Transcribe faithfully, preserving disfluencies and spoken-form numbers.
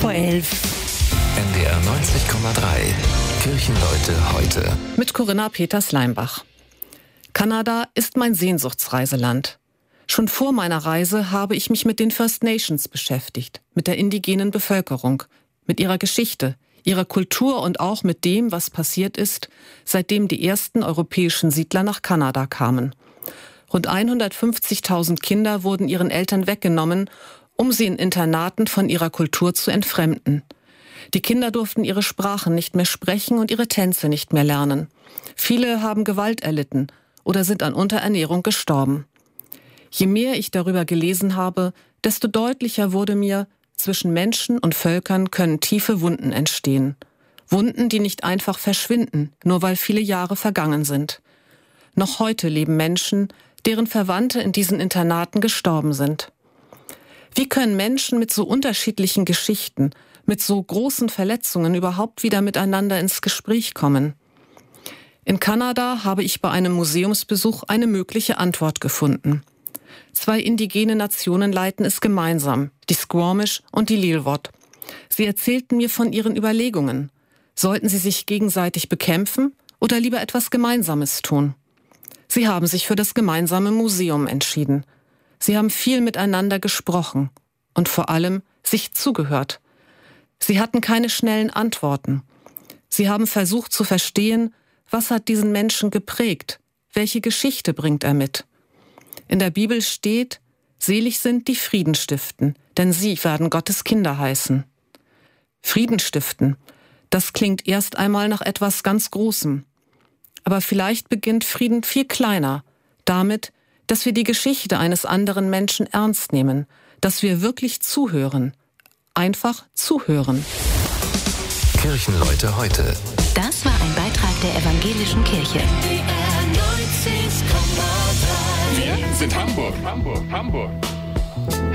Vor elf. N D R neunzig Komma drei. Kirchenleute heute. Mit Corinna Peters-Leimbach. Kanada ist mein Sehnsuchtsreiseland. Schon vor meiner Reise habe ich mich mit den First Nations beschäftigt, mit der indigenen Bevölkerung, mit ihrer Geschichte, ihrer Kultur und auch mit dem, was passiert ist, seitdem die ersten europäischen Siedler nach Kanada kamen. Rund hundertfünfzigtausend Kinder wurden ihren Eltern weggenommen, um sie in Internaten von ihrer Kultur zu entfremden. Die Kinder durften ihre Sprachen nicht mehr sprechen und ihre Tänze nicht mehr lernen. Viele haben Gewalt erlitten oder sind an Unterernährung gestorben. Je mehr ich darüber gelesen habe, desto deutlicher wurde mir, zwischen Menschen und Völkern können tiefe Wunden entstehen. Wunden, die nicht einfach verschwinden, nur weil viele Jahre vergangen sind. Noch heute leben Menschen, deren Verwandte in diesen Internaten gestorben sind. Wie können Menschen mit so unterschiedlichen Geschichten, mit so großen Verletzungen überhaupt wieder miteinander ins Gespräch kommen? In Kanada habe ich bei einem Museumsbesuch eine mögliche Antwort gefunden. Zwei indigene Nationen leiten es gemeinsam, die Squamish und die Lil'wat. Sie erzählten mir von ihren Überlegungen. Sollten sie sich gegenseitig bekämpfen oder lieber etwas Gemeinsames tun? Sie haben sich für das gemeinsame Museum entschieden. Sie haben viel miteinander gesprochen und vor allem sich zugehört. Sie hatten keine schnellen Antworten. Sie haben versucht zu verstehen, was hat diesen Menschen geprägt? Welche Geschichte bringt er mit? In der Bibel steht, selig sind die Frieden stiften, denn sie werden Gottes Kinder heißen. Frieden stiften, das klingt erst einmal nach etwas ganz Großem. Aber vielleicht beginnt Frieden viel kleiner, damit, dass wir die Geschichte eines anderen Menschen ernst nehmen, dass wir wirklich zuhören. Einfach zuhören. Kirchenleute heute. Das war ein Beitrag der Evangelischen Kirche. Wir sind Hamburg, Hamburg, Hamburg.